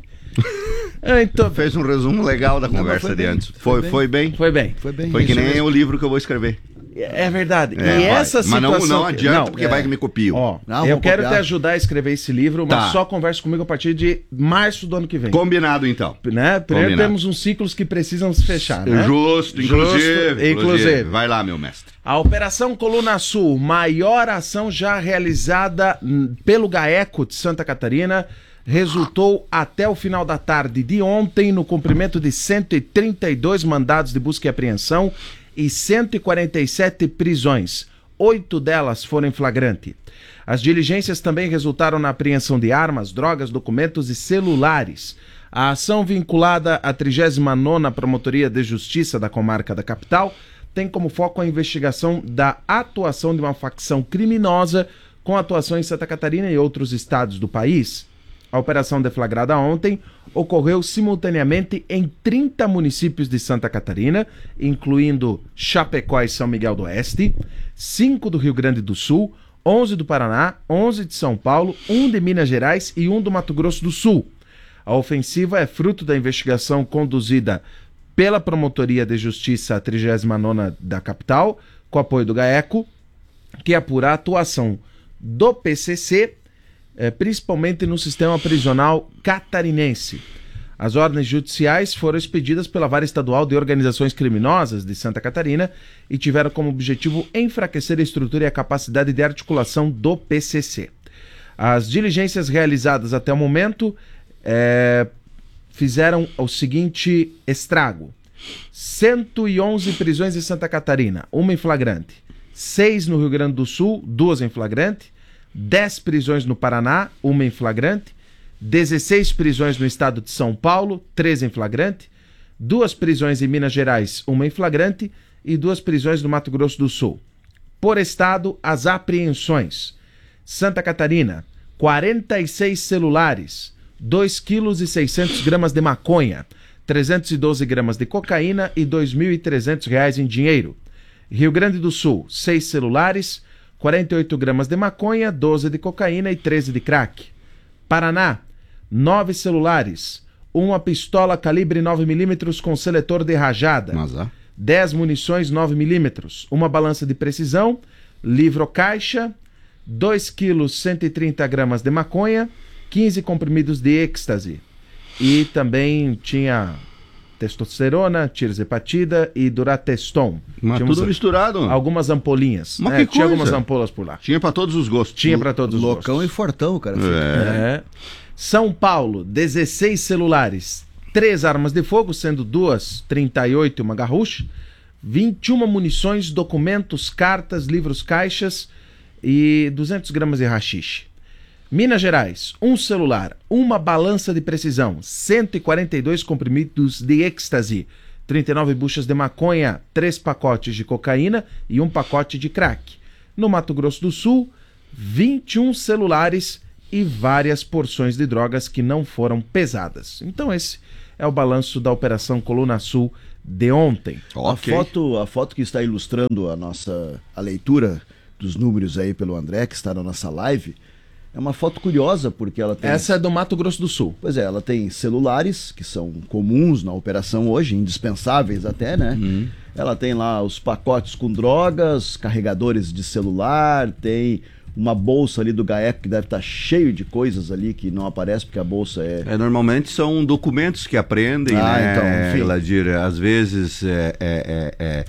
Speaker 4: É, então...
Speaker 1: Fez um resumo legal da
Speaker 4: Não,
Speaker 1: conversa
Speaker 4: foi
Speaker 1: de
Speaker 4: bem,
Speaker 1: antes.
Speaker 4: foi
Speaker 1: Foi,
Speaker 4: bem.
Speaker 1: foi bem?
Speaker 4: Foi bem.
Speaker 1: Foi
Speaker 4: bem.
Speaker 1: Foi que
Speaker 4: Isso
Speaker 1: nem
Speaker 4: mesmo.
Speaker 1: o livro que eu vou escrever.
Speaker 4: É verdade.
Speaker 1: É,
Speaker 4: e
Speaker 1: vai.
Speaker 4: essa
Speaker 1: Mas não-
Speaker 4: situação...
Speaker 1: não
Speaker 4: que-
Speaker 1: adianta, porque vai que me copiam.
Speaker 4: Ó,
Speaker 1: Não,
Speaker 4: eu
Speaker 1: vou
Speaker 4: quero
Speaker 1: copiar.
Speaker 4: te ajudar a escrever esse livro, mas
Speaker 1: Tá.
Speaker 4: só converse comigo a partir de março do ano que vem.
Speaker 1: Combinado, então.
Speaker 4: Né? Primeiro
Speaker 1: Combinado.
Speaker 4: temos uns ciclos que precisam se fechar, né?
Speaker 1: Justo, inclusive,
Speaker 4: Justo, inclusive.
Speaker 1: Vai lá, meu mestre.
Speaker 4: A Operação Coluna Sul, maior ação já realizada hum, pelo GAECO de Santa Catarina, resultou até o final da tarde de ontem no cumprimento de cento e trinta e dois mandados de busca e apreensão e cento e quarenta e sete prisões. Oito delas foram em flagrante. As diligências também resultaram na apreensão de armas, drogas, documentos e celulares. A ação vinculada à trigésima nona Promotoria de Justiça da Comarca da Capital tem como foco a investigação da atuação de uma facção criminosa com atuação em Santa Catarina e outros estados do país. A operação deflagrada ontem ocorreu simultaneamente em trinta municípios de Santa Catarina, incluindo Chapecó e São Miguel do Oeste, cinco do Rio Grande do Sul, onze do Paraná, onze de São Paulo, um de Minas Gerais e um do Mato Grosso do Sul. A ofensiva é fruto da investigação conduzida pela Promotoria de Justiça trigésima nona da capital, com apoio do GAECO, que apura a atuação do P C C, eh, principalmente no sistema prisional catarinense. As ordens judiciais foram expedidas pela Vara Estadual de Organizações Criminosas de Santa Catarina e tiveram como objetivo enfraquecer a estrutura e a capacidade de articulação do P C C. As diligências realizadas até o momento eh, fizeram o seguinte estrago: cento e onze prisões em Santa Catarina, uma em flagrante, seis no Rio Grande do Sul, duas em flagrante, dez prisões no Paraná, uma em flagrante, dezesseis prisões no estado de São Paulo, três em flagrante, duas prisões em Minas Gerais, uma em flagrante e duas prisões no Mato Grosso do Sul. Por estado, as apreensões: Santa Catarina, quarenta e seis celulares, dois quilos e seiscentos gramas de maconha, trezentos e doze gramas de cocaína e dois mil e trezentos reais em dinheiro. Rio Grande do Sul, seis celulares, quarenta e oito gramas de maconha, doze de cocaína e treze de crack. Paraná, nove celulares, uma pistola calibre nove milímetros com seletor de rajada, dez munições nove milímetros, uma balança de precisão, livro caixa, dois quilos cento e trinta gramas de maconha, quinze comprimidos de êxtase. E também tinha testosterona, tirzepatida e durateston.
Speaker 1: Mas
Speaker 4: Tínhamos
Speaker 1: tudo misturado.
Speaker 4: Algumas ampolinhas.
Speaker 1: Mas
Speaker 4: né?
Speaker 1: que
Speaker 4: Tinha
Speaker 1: coisa.
Speaker 4: algumas ampolas por lá.
Speaker 1: Tinha pra todos os gostos.
Speaker 4: Tinha pra todos os
Speaker 3: Loucão
Speaker 4: gostos.
Speaker 3: e fortão, cara.
Speaker 1: É.
Speaker 4: É. São Paulo, dezesseis celulares, três armas de fogo, sendo duas trinta e oito e uma garrucha, vinte e uma munições, documentos, cartas, livros, caixas e duzentas gramas de haxixe. Minas Gerais, um celular, uma balança de precisão, cento e quarenta e dois comprimidos de êxtase, trinta e nove buchas de maconha, três pacotes de cocaína e um pacote de crack. No Mato Grosso do Sul, vinte e um celulares e várias porções de drogas que não foram pesadas. Então esse é o balanço da Operação Coluna Sul de ontem.
Speaker 3: Okay. A foto, a foto que está ilustrando a nossa a leitura dos números aí pelo André, que está na nossa live, é uma foto curiosa, porque ela tem...
Speaker 4: Essa é do Mato Grosso do Sul.
Speaker 3: Pois é, ela tem celulares, que são comuns na operação hoje, indispensáveis até, né? Uhum. Ela tem lá os pacotes com drogas, carregadores de celular, tem uma bolsa ali do GAECO que deve estar cheio de coisas ali que não aparece porque a bolsa é...
Speaker 1: é normalmente são documentos que apreendem, ah, né, então, enfim. Gladir, às vezes é, é, é,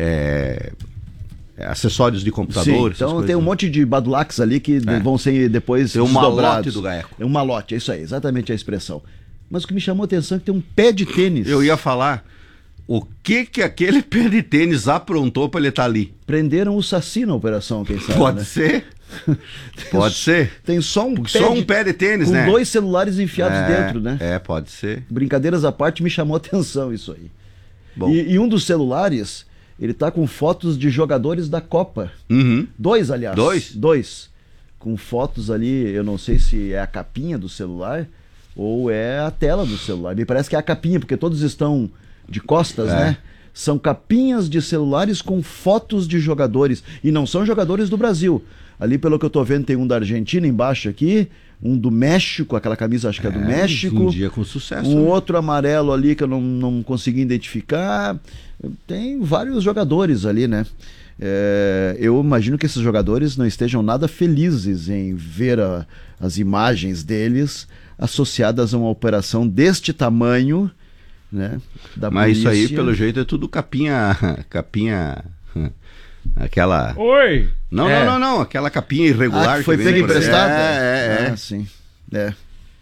Speaker 1: é, é acessórios de computador.
Speaker 3: Sim, então tem um monte de badulaques ali que é. vão ser depois
Speaker 1: tem um malote do GAECO.
Speaker 3: É um malote, é isso aí, exatamente a expressão. Mas o que me chamou a atenção é que tem um pé de tênis.
Speaker 1: Eu ia falar... O que que aquele pé de tênis aprontou para ele estar ali?
Speaker 3: Prenderam o Saci na operação, quem sabe,
Speaker 1: Pode
Speaker 3: né?
Speaker 1: ser. Pode ser.
Speaker 3: Tem só um,
Speaker 1: só
Speaker 3: pé,
Speaker 1: um
Speaker 3: de,
Speaker 1: pé de tênis,
Speaker 3: com
Speaker 1: né?
Speaker 3: Com dois celulares enfiados
Speaker 1: é,
Speaker 3: dentro, né?
Speaker 1: É, pode ser.
Speaker 3: Brincadeiras à parte, me chamou a atenção isso aí. Bom. E, e um dos celulares, ele tá com fotos de jogadores da Copa.
Speaker 1: Uhum.
Speaker 3: Dois, aliás.
Speaker 1: Dois?
Speaker 3: Dois. Com fotos ali, eu não sei se é a capinha do celular ou é a tela do celular. Me parece que é a capinha, porque todos estão de costas, é. né? São capinhas de celulares com fotos de jogadores. E não são jogadores do Brasil. Ali, pelo que eu tô vendo, tem um da Argentina embaixo aqui, um do México, aquela camisa acho que é, é do México.
Speaker 1: Um dia com sucesso.
Speaker 3: Um
Speaker 1: né?
Speaker 3: outro amarelo ali que eu não, não consegui identificar. Tem vários jogadores ali, né? É, eu imagino que esses jogadores não estejam nada felizes em ver a, as imagens deles associadas a uma operação deste tamanho, né? Da
Speaker 1: Mas
Speaker 3: polícia.
Speaker 1: isso aí, pelo jeito, é tudo capinha... capinha... Aquela...
Speaker 4: Oi!
Speaker 1: Não,
Speaker 4: é.
Speaker 1: não, não, não. Aquela capinha irregular.
Speaker 3: Ah, que foi
Speaker 1: que
Speaker 3: pega emprestada?
Speaker 1: É, é, é.
Speaker 3: Ah, sim. É.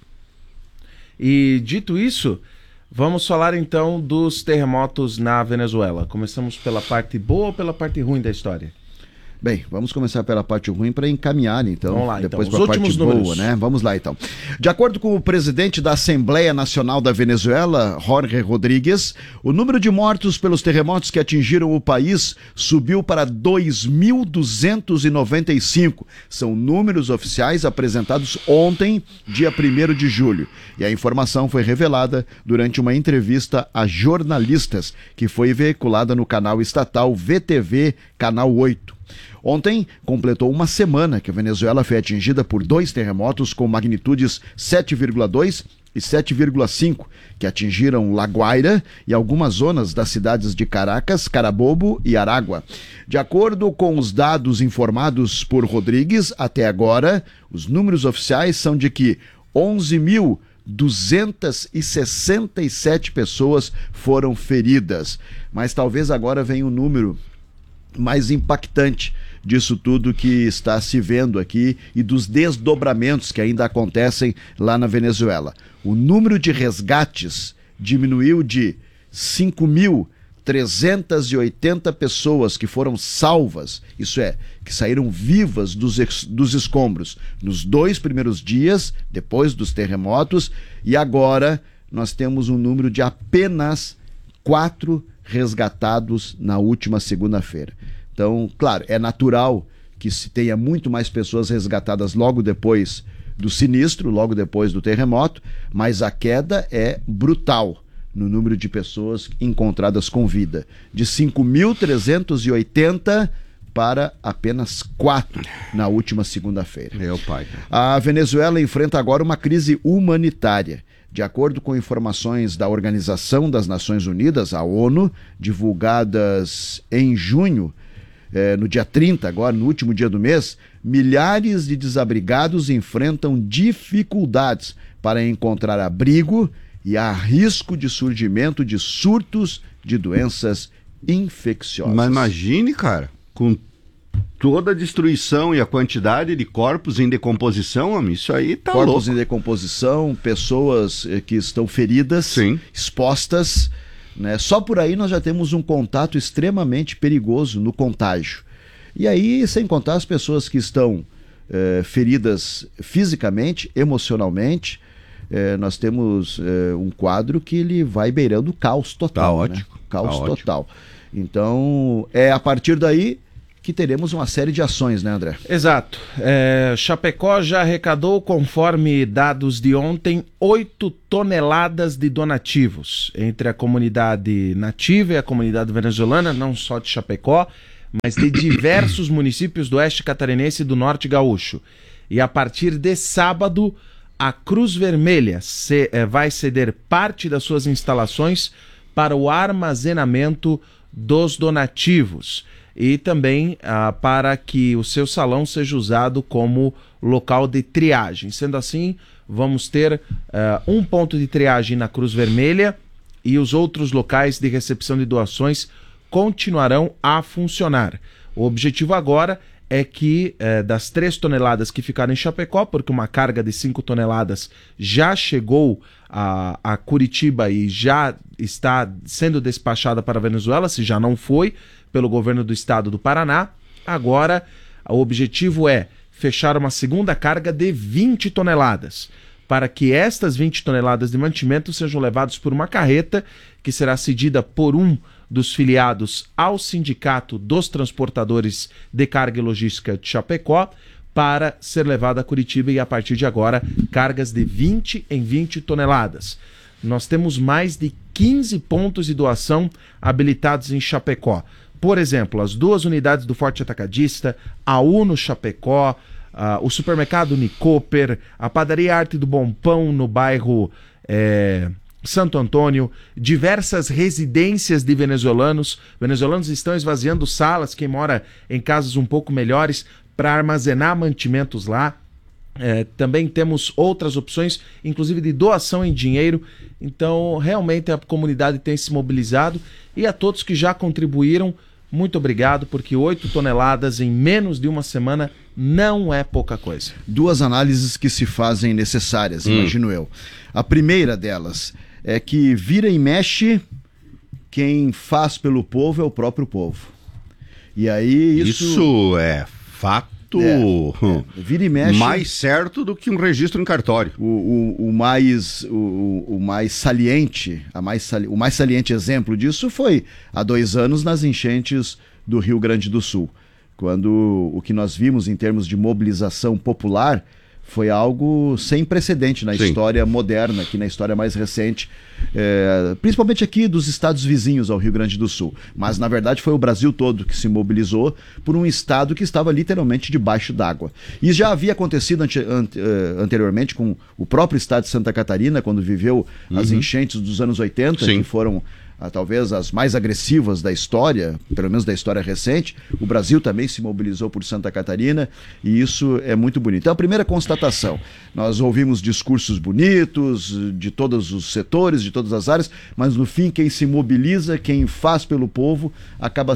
Speaker 4: E dito isso, vamos falar então dos terremotos na Venezuela. Começamos pela parte boa ou pela parte ruim da história?
Speaker 3: Bem, vamos começar pela parte ruim para encaminhar, então,
Speaker 4: vamos lá,
Speaker 3: depois
Speaker 4: então.
Speaker 3: para a parte
Speaker 4: números.
Speaker 3: boa, né? Vamos lá, então. De acordo com o presidente da Assembleia Nacional da Venezuela, Jorge Rodrigues, o número de mortos pelos terremotos que atingiram o país subiu para dois mil duzentos e noventa e cinco. São números oficiais apresentados ontem, dia primeiro de julho. E a informação foi revelada durante uma entrevista a jornalistas, que foi veiculada no canal estatal V T V, Canal oito. Ontem completou uma semana que a Venezuela foi atingida por dois terremotos com magnitudes sete vírgula dois e sete vírgula cinco, que atingiram La Guaira e algumas zonas das cidades de Caracas, Carabobo e Aragua. De acordo com os dados informados por Rodrigues, até agora, os números oficiais são de que onze mil duzentas e sessenta e sete pessoas foram feridas. Mas talvez agora venha um número mais impactante disso tudo que está se vendo aqui e dos desdobramentos que ainda acontecem lá na Venezuela. O número de resgates diminuiu de cinco mil trezentas e oitenta pessoas que foram salvas, isso é, que saíram vivas dos, ex, dos escombros nos dois primeiros dias, depois dos terremotos, e agora nós temos um número de apenas quatro resgatados na última segunda-feira. Então, claro, é natural que se tenha muito mais pessoas resgatadas logo depois do sinistro, logo depois do terremoto, mas a queda é brutal no número de pessoas encontradas com vida. De cinco mil trezentos e oitenta para apenas quatro na última segunda-feira.
Speaker 1: Meu pai.
Speaker 3: A Venezuela enfrenta agora uma crise humanitária. De acordo com informações da Organização das Nações Unidas, a ONU, divulgadas em junho, eh, no dia trinta, agora, no último dia do mês, milhares de desabrigados enfrentam dificuldades para encontrar abrigo e há risco de surgimento de surtos de doenças infecciosas.
Speaker 1: Mas imagine, cara, com toda a destruição e a quantidade de corpos em decomposição, homem, isso aí tá
Speaker 3: corpos
Speaker 1: louco.
Speaker 3: em decomposição, pessoas eh, que estão feridas,
Speaker 1: Sim.
Speaker 3: expostas, né? Só por aí nós já temos um contato extremamente perigoso no contágio. E aí, sem contar as pessoas que estão eh, feridas fisicamente, emocionalmente, eh, nós temos eh, um quadro que ele vai beirando o caos total.
Speaker 1: Caótico.
Speaker 3: Né? Caos
Speaker 1: Caótico.
Speaker 3: total. Então, é a partir daí que teremos uma série de ações, né, André?
Speaker 4: Exato. É, Chapecó já arrecadou, conforme dados de ontem, oito toneladas de donativos entre a comunidade nativa e a comunidade venezuelana, não só de Chapecó, mas de diversos municípios do oeste catarinense e do norte gaúcho. E a partir de sábado, a Cruz Vermelha se, é, vai ceder parte das suas instalações para o armazenamento dos donativos e também ah, para que o seu salão seja usado como local de triagem. Sendo assim, vamos ter ah, um ponto de triagem na Cruz Vermelha e os outros locais de recepção de doações continuarão a funcionar. O objetivo agora é que eh, das três toneladas que ficaram em Chapecó, porque uma carga de cinco toneladas já chegou a, a Curitiba e já está sendo despachada para a Venezuela, se já não foi, pelo governo do estado do Paraná. Agora, o objetivo é fechar uma segunda carga de vinte toneladas, para que estas vinte toneladas de mantimento sejam levadas por uma carreta que será cedida por um dos filiados ao Sindicato dos Transportadores de Carga e Logística de Chapecó, para ser levada a Curitiba e, a partir de agora, cargas de vinte em vinte toneladas. Nós temos mais de quinze pontos de doação habilitados em Chapecó. Por exemplo, as duas unidades do Forte Atacadista, a Uno Chapecó, uh, o supermercado Nicoper, a padaria Arte do Bom Pão no bairro é, Santo Antônio, diversas residências de venezuelanos. Venezuelanos estão esvaziando salas, quem mora em casas um pouco melhores, para armazenar mantimentos lá. É, também temos outras opções, inclusive de doação em dinheiro. Então, realmente a comunidade tem se mobilizado, e a todos que já contribuíram, muito obrigado, porque oito toneladas em menos de uma semana não é pouca coisa.
Speaker 3: Duas análises que se fazem necessárias,
Speaker 1: hum.
Speaker 3: imagino eu. A primeira delas é que vira e mexe, quem faz pelo povo é o próprio povo. E aí isso...
Speaker 1: Isso é fato...
Speaker 3: É, é. Vira e mexe,
Speaker 1: mais certo do que um registro em cartório.
Speaker 3: O, o, o, mais, o, o mais saliente, a mais sali... o mais saliente exemplo disso foi há dois anos nas enchentes do Rio Grande do Sul, quando o que nós vimos em termos de mobilização popular foi algo sem precedente na Sim. história moderna, aqui na história mais recente, é, principalmente aqui dos estados vizinhos ao Rio Grande do Sul. Mas, na verdade, foi o Brasil todo que se mobilizou por um estado que estava literalmente debaixo d'água. E já havia acontecido ante, ante, uh, anteriormente com o próprio estado de Santa Catarina, quando viveu uhum. as enchentes dos anos oitenta, Sim. que foram... Ah, talvez as mais agressivas da história, pelo menos da história recente. O Brasil também se mobilizou por Santa Catarina, e isso é muito bonito. Então, a primeira constatação, nós ouvimos discursos bonitos de todos os setores, de todas as áreas, mas no fim quem se mobiliza, quem faz pelo povo, acaba